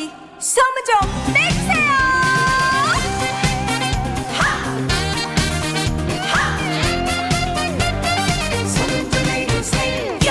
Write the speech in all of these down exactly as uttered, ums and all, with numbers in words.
저기 소문 좀 내주세요. 소문 좀 내주세요.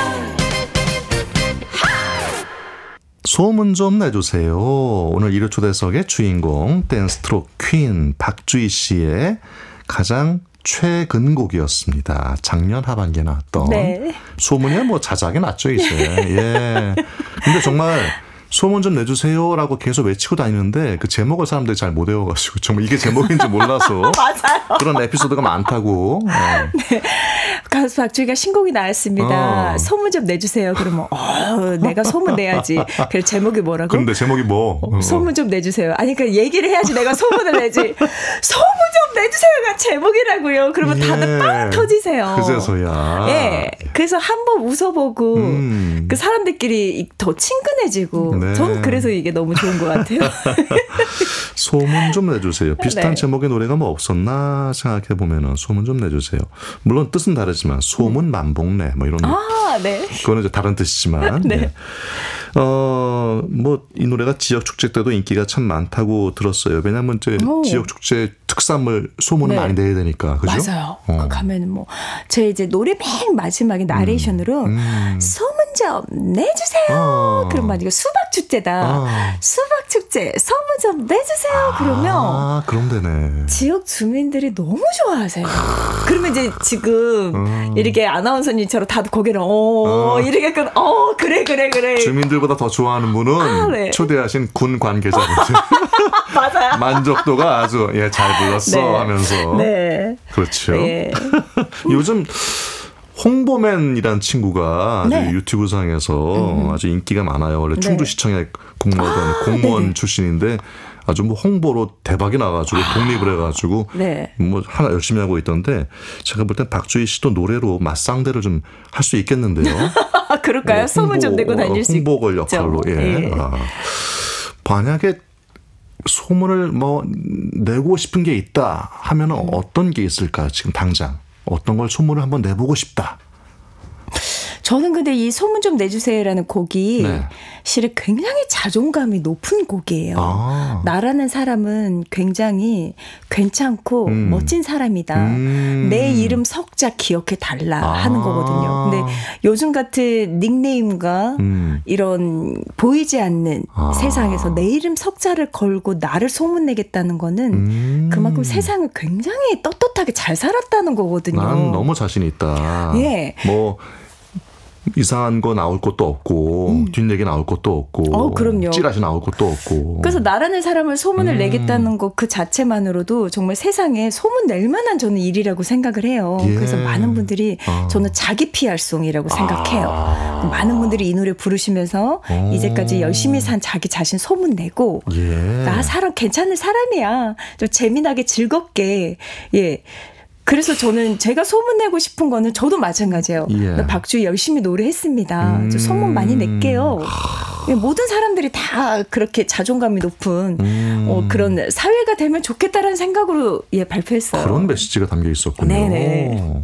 소문 좀 내주세요. 오늘 일요 초대석의 주인공 댄스트로 퀸 박주희 씨의 가장 최근 곡이었습니다. 작년 하반기에 나왔던 네. 소문이야 뭐 자작이 났죠 이제. 예. 근데 정말 소문 좀 내주세요라고 계속 외치고 다니는데 그 제목을 사람들이 잘 못 외워가지고 정말 이게 제목인지 몰라서 맞아요. 그런 에피소드가 많다고. 네. 네. 가수 박주희가 신곡이 나왔습니다. 어. 소문 좀 내주세요. 그러면 어, 내가 소문 내야지. 그래서 제목이 뭐라고? 근데 제목이 뭐? 어. 소문 좀 내주세요. 아니 그러니까 얘기를 해야지 내가 소문을 내지. 소문 좀 내주세요가 제목이라고요. 그러면 다들 예. 빵 터지세요. 그제서야. 예. 그래서 한번 웃어보고 음. 그 사람들끼리 더 친근해지고 네. 전 그래서 이게 너무 좋은 것 같아요. 소문 좀 내주세요. 비슷한 네. 제목의 노래가 뭐 없었나 생각해 보면은 소문 좀 내주세요. 물론 뜻은 다르지만 소문 만복래 뭐 이런. 아, 네. 그거는 이제 다른 뜻이지만. 네. 네. 어, 뭐 이 노래가 지역 축제 때도 인기가 참 많다고 들었어요. 왜냐하면 이제 오. 지역 축제 특산물 소문을 네. 많이 내야 되니까. 그죠? 맞아요. 어. 그 가면은 뭐 제 이제 노래 맨 마지막에 나레이션으로 음. 음. 소문 좀 내주세요. 어. 그럼 막 이거 수박 축제다. 어. 수박 축제 소문 좀 내주세요. 그러면 아, 그럼 되네. 지역 주민들이 너무 좋아하세요. 그러면 이제 지금 어. 이렇게 아나운서님처럼 다들 고개를 어, 어. 이렇게 끈, 어 그래 그래 그래. 주민들보다 더 좋아하는 분은 아, 네. 초대하신 군 관계자분들. 맞아요. 만족도가 아주 예, 잘 불렀어 네. 하면서. 네. 그렇죠. 네. 요즘 홍보맨이란 친구가 네. 아주 유튜브 상에서 음. 아주 인기가 많아요. 원래 네. 충주시청에 근무하던 아, 공무원 네네. 출신인데 아주 뭐 홍보로 대박이 나가지고 독립을 해가지고 네. 뭐 하나 열심히 하고 있던데 제가 볼 땐 박주희 씨도 노래로 맞상대를 좀 할 수 있겠는데요. 아, 그럴까요? 뭐 소문 좀 홍보, 내고 다닐 수 있죠. 홍보걸 역할로. 예. 예. 아. 만약에 소문을 뭐 내고 싶은 게 있다 하면은 음. 어떤 게 있을까요? 지금 당장 어떤 걸 소문을 한번 내보고 싶다. 저는 근데 이 소문 좀 내주세요라는 곡이 네. 실은 굉장히 자존감이 높은 곡이에요. 아. 나라는 사람은 굉장히 괜찮고 음. 멋진 사람이다. 음. 내 이름 석자 기억해 달라 아. 하는 거거든요. 근데 요즘 같은 닉네임과 음. 이런 보이지 않는 아. 세상에서 내 이름 석자를 걸고 나를 소문내겠다는 거는 음. 그만큼 세상을 굉장히 떳떳하게 잘 살았다는 거거든요. 난 너무 자신 있다. 예. 뭐 이상한 거 나올 것도 없고 음. 뒷얘기 나올 것도 없고 어, 그럼요. 찌라시 나올 것도 없고. 그래서 나라는 사람을 소문을 음. 내겠다는 것 그 자체만으로도 정말 세상에 소문 낼 만한 저는 일이라고 생각을 해요. 예. 그래서 많은 분들이 아. 저는 자기 피알송이라고 생각해요. 아. 많은 분들이 이 노래 부르시면서 오. 이제까지 열심히 산 자기 자신 소문 내고 예. 나 사람 괜찮은 사람이야. 좀 재미나게 즐겁게 예. 그래서 저는 제가 소문내고 싶은 거는 저도 마찬가지예요. 예. 나 박주희 열심히 노래했습니다. 음. 저 소문 많이 낼게요. 예, 모든 사람들이 다 그렇게 자존감이 높은 음. 어, 그런 사회가 되면 좋겠다라는 생각으로 예, 발표했어요. 그런 메시지가 담겨 있었군요. 네네.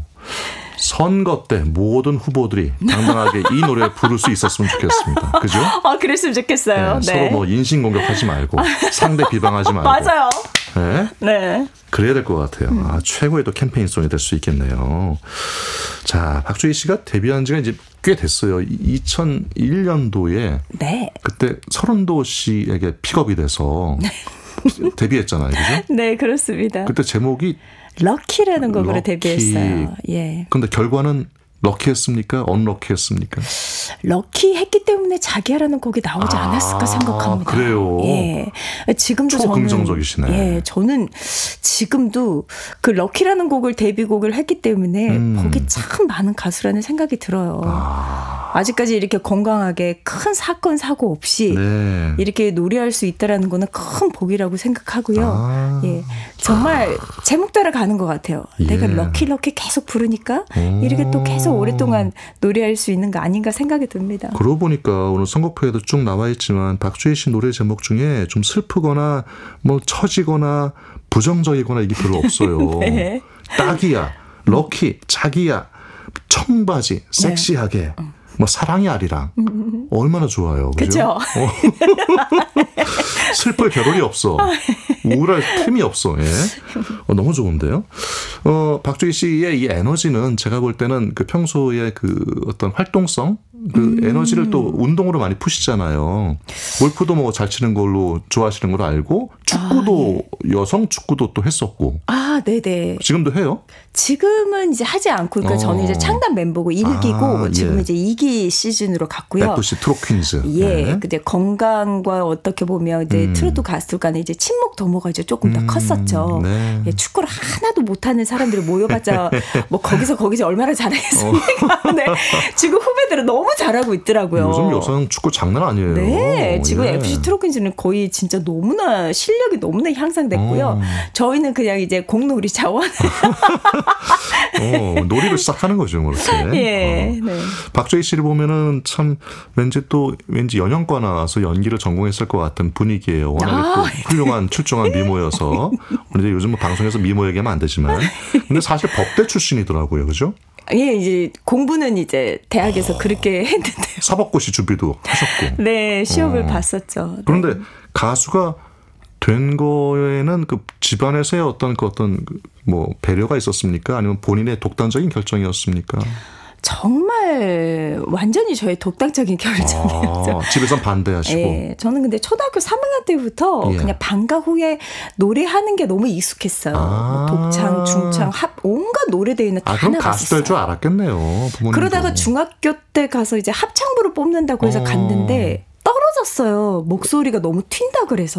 선거 때 모든 후보들이 당당하게 이 노래 부를 수 있었으면 좋겠습니다. 그죠? 아, 그랬으면 좋겠어요. 네, 네. 서로 뭐 인신공격하지 말고 상대 비방하지 말고. 맞아요. 네? 네. 그래야 될 것 같아요. 음. 아, 최고의 또 캠페인송이 될 수 있겠네요. 자, 박주희 씨가 데뷔한 지가 이제 꽤 됐어요. 이천일 년도에 네. 그때 설원도 씨에게 픽업이 돼서 데뷔했잖아요. 그죠? 네, 그렇습니다. 그때 제목이 럭키라는 곡으로 럭키. 데뷔했어요. 예. 근데 결과는 럭키했습니까? 언럭키했습니까? 럭키했기 때문에 자기야라는 곡이 나오지 아, 않았을까 생각합니다. 그래요? 예. 지금도 저는 초긍정적이시네. 예, 저는 지금도 그 럭키라는 곡을 데뷔곡을 했기 때문에 음. 거기 참 많은 가수라는 생각이 들어요. 아. 아직까지 이렇게 건강하게 큰 사건 사고 없이 네. 이렇게 노래할 수 있다라는 거는 큰 복이라고 생각하고요. 아. 예, 정말 제목 따라 가는 것 같아요. 예. 내가 럭키 럭키 계속 부르니까 이렇게 또 계속 오랫동안 노래할 수 있는 거 아닌가 생각이 듭니다. 그러고 보니까 오늘 선곡표에도 쭉 나와 있지만 박주희 씨 노래 제목 중에 좀 슬프거나 뭐 처지거나 부정적이거나 이게 별로 없어요. 네. 딱이야, 럭키, 자기야, 청바지, 섹시하게. 네. 뭐 사랑이 아리랑 얼마나 좋아요, 그죠? 그렇죠. 슬플 겨를이 없어. 우울할 틈이 없어. 예. 어, 너무 좋은데요. 어, 박주희 씨의 이 에너지는 제가 볼 때는 그 평소에 그 어떤 활동성, 그 음. 에너지를 또 운동으로 많이 푸시잖아요. 골프도 뭐 잘 치는 걸로 좋아하시는 걸로 알고 축구도 아, 예. 여성 축구도 또 했었고 아, 네네. 지금도 해요? 지금은 이제 하지 않고, 그러니까 어. 저는 이제 창단 멤버고 일 기고 아, 지금 예. 이제 이 기 시즌으로 갔고요. 에프씨 트롯퀸즈. 예, 네. 근데 건강과 어떻게 보면 이제 음. 트로트 가수 간에 이제 친목 도모가 이제 조금 더 음, 컸었죠. 네. 예, 축구를 하나도 못하는 사람들이 모여봤자 뭐 거기서 거기서 얼마나 잘하겠습니까? 네, 지금 후배들은 너무 잘하고 있더라고요. 요즘 여성 축구 장난 아니에요. 네, 지금 예. 에프씨 트롯퀸즈는 거의 진짜 너무나 실력이 너무나 향상됐고요. 어. 저희는 그냥 이제 공놀이 자원. 어, 놀이를 시작하는 거죠, 뭐 이렇게. 예, 어. 네. 박주희 씨를 보면은 참 왠지 또 왠지 연영과 나와서 연기를 전공했을 것 같은 분위기예요. 워낙에 아. 또 훌륭한 출중한 미모여서. 근데 요즘 뭐 방송에서 미모 얘기하면 안 되지만. 근데 사실 법대 출신이더라고요, 그죠? 예, 이제 공부는 이제 대학에서 그렇게 했는데요. 사법고시 준비도 하셨고. 네, 시험을 어. 봤었죠. 네. 그런데 가수가 된 거에는 그 집안에서의 어떤 그 어떤 그 뭐 배려가 있었습니까? 아니면 본인의 독단적인 결정이었습니까? 정말 완전히 저의 독단적인 결정이었죠. 아, 집에선 반대하시고. 예, 저는 근데 초등학교 삼 학년 때부터 예. 그냥 방과 후에 노래하는 게 너무 익숙했어요. 아. 뭐 독창, 중창, 합, 온갖 노래대회는 다 아, 그럼 나갔었어요. 가수 될 줄 알았겠네요. 부모님도. 그러다가 중학교 때 가서 이제 합창부를 뽑는다고 해서 어. 갔는데 떨어졌어요. 목소리가 너무 튄다 그래서.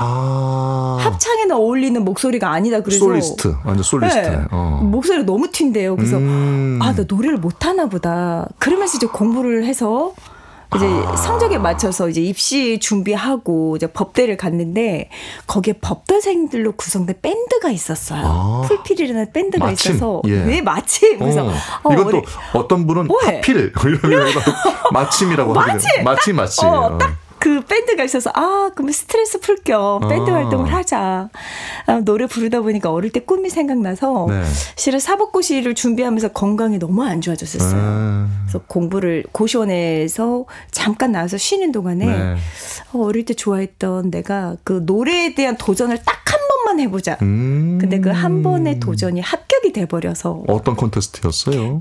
아. 합창에는 어울리는 목소리가 아니다 그래서. 솔리스트. 완전 솔리스트. 네. 어. 목소리가 너무 튄대요. 그래서 음. 아, 나 노래를 못하나 보다. 그러면서 이제 공부를 해서 이제 아. 성적에 맞춰서 이제 입시 준비하고 이제 법대를 갔는데 거기에 법대생들로 구성된 밴드가 있었어요. 아. 풀필이라는 밴드가 마침. 있어서 예. 왜 마침 그래서 어. 어, 이건 또 어리- 어떤 분은 뭐해? 하필 이러면 마침이라고 하거든요. 마침! 마침 마침. 어, 딱 그 밴드가 있어서 아 그러면 스트레스 풀 겸 밴드 아. 활동을 하자. 아, 노래 부르다 보니까 어릴 때 꿈이 생각나서 네. 실은 사법고시를 준비하면서 건강이 너무 안 좋아졌었어요. 아. 그래서 공부를 고시원에서 잠깐 나와서 쉬는 동안에 네. 어, 어릴 때 좋아했던 내가 그 노래에 대한 도전을 딱 한 번만 해보자. 음. 근데 그 한 번의 도전이 합격이 돼버려서 어떤 콘테스트였어요?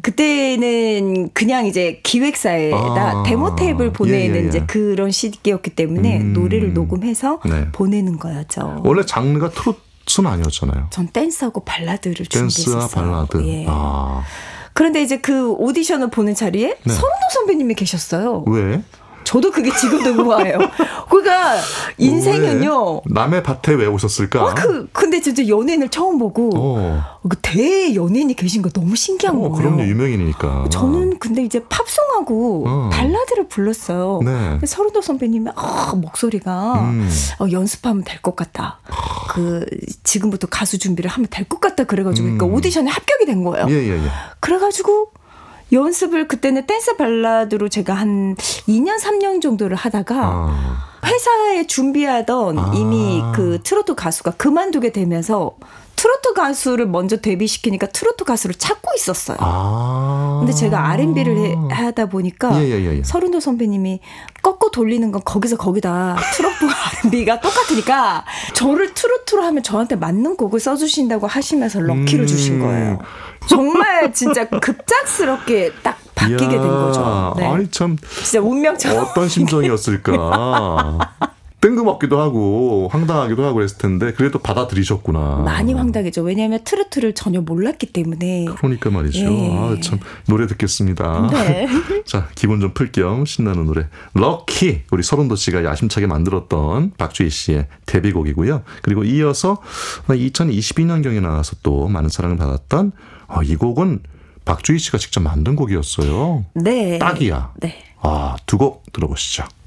그때는 그냥 이제 기획사에다 아. 데모 테이프를 보내는 예, 예, 예. 이제 그런 시기였기 때문에 음. 노래를 녹음해서 네. 보내는 거였죠. 원래 장르가 트로트는 아니었잖아요. 전 댄스하고 발라드를 댄스와 준비했었어요. 발라드. 예. 아. 그런데 이제 그 오디션을 보는 자리에 네. 서른도 선배님이 계셨어요. 왜? 저도 그게 지금도 의아해요. 그러니까 인생은요. 왜? 남의 밭에 왜 오셨을까? 아, 그 근데 진짜 연예인을 처음 보고 어. 그 대연예인이 계신 거 너무 신기한 어, 거예요. 그럼요. 유명인이니까. 저는 근데 이제 팝송하고 어. 발라드를 불렀어요. 네. 근데 서른도 선배님이 아, 목소리가 음. 어, 연습하면 될 것 같다. 그 지금부터 가수 준비를 하면 될 것 같다. 그래가지고 음. 그러니까 오디션에 합격이 된 거예요. 예, 예, 예. 그래가지고 연습을 그때는 댄스 발라드로 제가 한 이 년 삼 년 정도를 하다가 아. 회사에 준비하던 아. 이미 그 트로트 가수가 그만두게 되면서 트로트 가수를 먼저 데뷔시키니까 트로트 가수를 찾고 있었어요. 아. 근데 제가 알앤비를 해, 하다 보니까 예, 예, 예, 예. 서른도 선배님이 꺾고 돌리는 건 거기서 거기다 트로트 알앤비가 똑같으니까 저를 트로트로 하면 저한테 맞는 곡을 써주신다고 하시면서 럭키를 음. 주신 거예요. 정말 진짜 급작스럽게 딱 바뀌게 된 이야, 거죠. 네. 아니 참 진짜 운명처럼. 어떤 심정이었을까. 뜬금없기도 하고 황당하기도 하고 그랬을 텐데 그래도 받아들이셨구나. 많이 황당했죠. 왜냐하면 트로트를 전혀 몰랐기 때문에. 그러니까 말이죠. 예. 아, 참 노래 듣겠습니다. 네. 자, 기분 좀 풀 겸 신나는 노래 럭키 우리 서른도 씨가 야심차게 만들었던 박주희 씨의 데뷔곡이고요. 그리고 이어서 이천이십이 년경에 나와서 또 많은 사랑을 받았던 어, 이 곡은 박주희 씨가 직접 만든 곡이었어요. 네. 딱이야. 네. 아, 두 곡 들어보시죠.